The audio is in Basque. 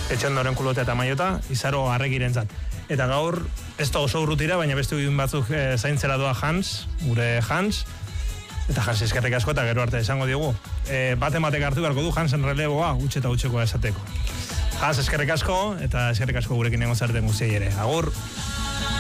Etxondoren kulotea eta maiota, izaro arregirentzat. Eta gaur, ez da oso urrutira, baina beste uin batzuk zaintzera doa Hans, gure Hans, eta Hans eskerrik asko eta gero arte esango diogu. Batek hartu beharko du Hansen releboa, utxe eta utxekoa esateko. Hans eskerrik asko, eta eskerrik asko gurekin egon zareten guztiei ere. Agur!